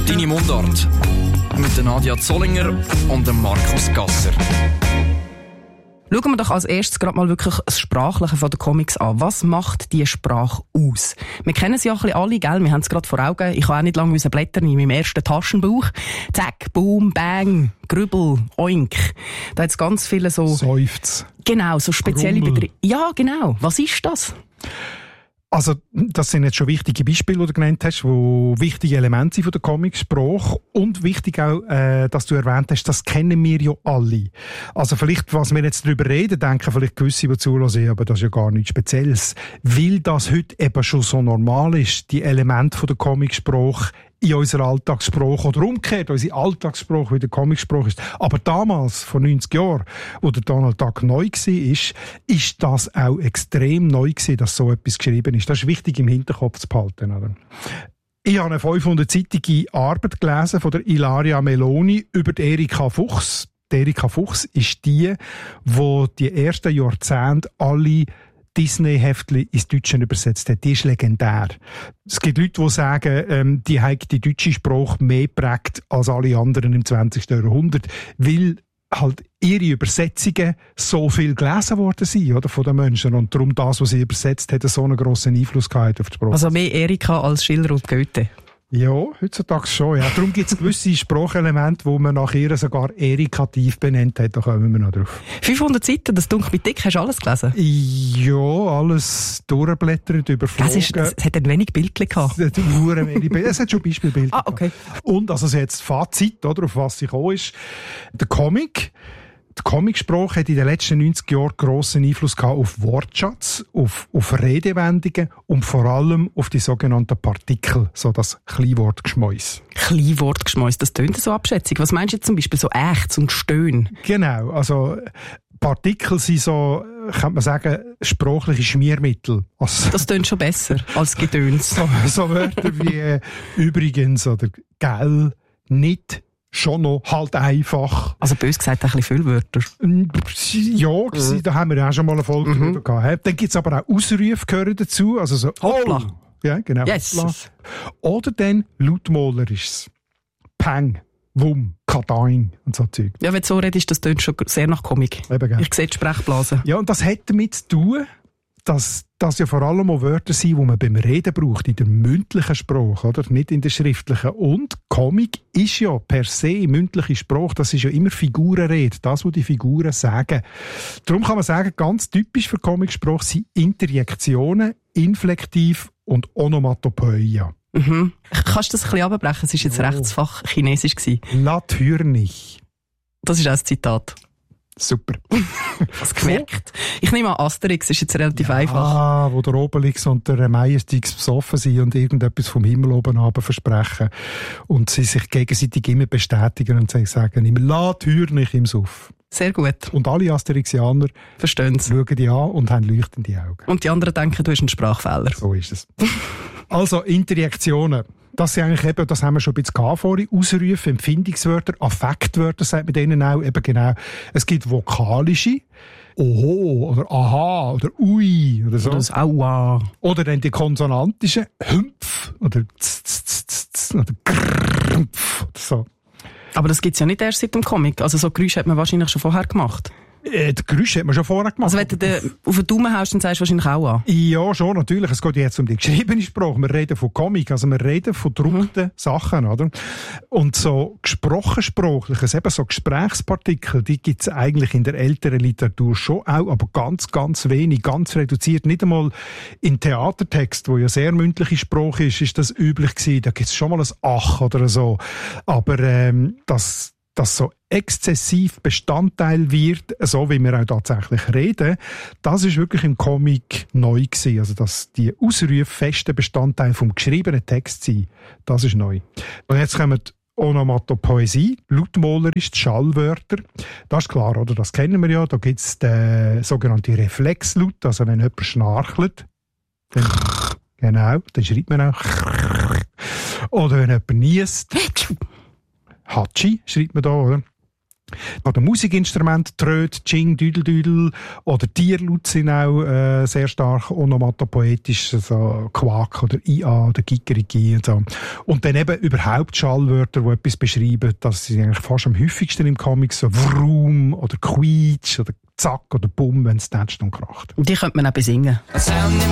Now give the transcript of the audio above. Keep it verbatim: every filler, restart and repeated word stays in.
Deine Mundart. Mit der Nadia Zollinger und dem Markus Gasser. Schauen wir doch als erstes gerade mal wirklich das Sprachliche von den Comics an. Was macht diese Sprache aus? Wir kennen sie ja ein bisschen alle, gell? Wir haben es gerade vor Augen. Ich habe auch nicht lange blättern in meinem ersten Taschenbuch. Zack, boom, bang, Grübel, oink. Da hat es ganz viele so... Seufz. Genau, so spezielle Begriffe. Ja, genau. Was ist das? Also, das sind jetzt schon wichtige Beispiele, die du genannt hast, die wichtige Elemente sind von der Comicsprache. Und wichtig auch, äh, dass du erwähnt hast, das kennen wir ja alle. Also vielleicht, was wir jetzt darüber reden, denken vielleicht gewisse, die zuhören, aber das ist ja gar nichts Spezielles. Weil das heute eben schon so normal ist, die Elemente von der Comicsprache in unserer Alltagssprache oder umgekehrt, unsere Alltagssprache wie der Comicsprache ist. Aber damals, vor neunzig Jahren, wo der Donald Duck neu war, ist, ist das auch extrem neu gewesen, dass so etwas geschrieben ist. Das ist wichtig im Hinterkopf zu behalten, oder? Ich habe eine fünfhundertseitige Arbeit gelesen von der Ilaria Meloni über die Erika Fuchs. Die Erika Fuchs ist die, die die ersten Jahrzehnte alle Disney-Heftchen ins Deutsche übersetzt hat. Die ist legendär. Es gibt Leute, die sagen, ähm, die haben die deutsche Sprache mehr geprägt als alle anderen im zwanzigsten Jahrhundert, weil halt ihre Übersetzungen so viel gelesen worden sind, oder, von den Menschen. Und darum das, was sie übersetzt hat, so einen grossen Einfluss gehabt auf die Sprache. Also mehr Erika als Schiller und Goethe? Ja, heutzutage schon. Ja. Darum gibt es gewisse Sprachelemente, wo man nach ihr sogar erikativ benannt hat. Da kommen wir noch drauf. fünfhundert Seiten, das Dunkel mit dick, hast du alles gelesen? Ja, alles durchblättert, überflogen. Das, ist, das, es hat ein wenig Bildchen gehabt. Es hat schon Beispielbilder. Ah, okay. Und also jetzt Fazit, oder, auf was sie gekommen ist. Der Comic. Die Comicsprache hat in den letzten neunzig Jahren grossen Einfluss gehabt auf Wortschatz, auf, auf Redewendungen und vor allem auf die sogenannten Partikel, so das Kleinwortgeschmäus. Kleinwortgeschmäus, das tönt so abschätzig. Was meinst du jetzt zum Beispiel so Ächz und Stöhn? Genau, also Partikel sind so, kann man sagen, sprachliche Schmiermittel. Also, das tönt schon besser als Gedöns. so, so Wörter wie äh, übrigens oder gell, nicht, schon noch, halt einfach. Also bös gesagt, ein bisschen Füllwörter. Ja, mhm. Da haben wir ja auch schon mal eine Folge mhm. drüber gehabt. Dann gibt es aber auch Ausrufe gehören dazu. Also so, Hoppla. Oh. Ja, genau. Yes. Hoppla. Oder dann lautmalerisches. Peng, Wum, Kadein und so Zeug. Ja, wenn du so redest, das tönt schon sehr nach Comic. Eben, ich sehe die Sprechblase. Ja, und das hat damit zu tun, dass das ja vor allem auch Wörter sind, die man beim Reden braucht, in der mündlichen Sprache, oder? Nicht in der schriftlichen. Und Comic ist ja per se mündliche Sprache, das ist ja immer Figurenrede, das, was die Figuren sagen. Darum kann man sagen, ganz typisch für Comicsprache sind Interjektionen, Inflektiv und Onomatopoeia. Mhm. Kannst du das ein bisschen abbrechen? Es war jetzt oh. Rechtsfach Chinesisch. Natürlich. Das ist auch ein Zitat. Super. Was gemerkt? Ich nehme an, Asterix ist jetzt relativ ja, einfach. Ah, wo der Obelix und der Majestix besoffen sind und irgendetwas vom Himmel oben runter versprechen. Und sie sich gegenseitig immer bestätigen und sagen immer, natürlich im Suff. Sehr gut. Und alle Asterixianer verstehen's. Schauen die an und haben leuchtende Augen. Und die anderen denken, du hast einen Sprachfehler. So ist es. Also, Interjektionen. Das sind eigentlich eben, das haben wir schon ein bisschen gehabt vorhin, Ausrufe, Empfindungswörter, Affektwörter, sagt man denen auch, eben genau. Es gibt vokalische, Oho, oder Aha, oder Ui, oder so. Oder das Aua. Oder dann die konsonantischen, Hümpf, oder Tz, Tz, Tz, Tz, oder Grrrmpf, oder so. Aber das gibt's ja nicht erst seit dem Comic. Also so Geräusche hat man wahrscheinlich schon vorher gemacht. Äh, die Geräusche hat man schon vorher gemacht. Also wenn du den auf den Daumen haust, dann sagst du wahrscheinlich auch an. Ja, schon, natürlich. Es geht jetzt um die geschriebene Sprache. Wir reden von Comic, also wir reden von gedruckten mhm. Sachen, oder? Und so gesprochen sprachliches, eben so Gesprächspartikel, die gibt's eigentlich in der älteren Literatur schon auch, aber ganz, ganz wenig, ganz reduziert. Nicht einmal in Theatertext, wo ja sehr mündliche Sprache ist, ist das üblich gewesen. Da gibt's schon mal ein Ach oder so. Aber ähm, das das so exzessiv Bestandteil wird, so wie wir auch tatsächlich reden, das ist wirklich im Comic neu gewesen. Also, dass die Ausrufe feste Bestandteil vom geschriebenen Text sind, das ist neu. Und jetzt kommen die Onomatopoesie, lautmalerisch, die Schallwörter. Das ist klar, oder? Das kennen wir ja. Da gibt es den sogenannten Reflexlaut, also wenn jemand schnarchelt, dann, genau, dann schreibt man auch. Oder wenn jemand niest, Hatschi, schreibt man da, oder? Oder Musikinstrumente, Tröd, Ching, Düdel, Düdel oder Tierlaut sind auch äh, sehr stark onomatopoetisch, so Quack oder I A oder Gigerigi und so. Und dann eben überhaupt Schallwörter, die etwas beschreiben, das sind eigentlich fast am häufigsten im Comic, so Vroom oder Quietsch oder Zack oder Bumm, wenn es tätscht und kracht. Und die könnte man auch besingen.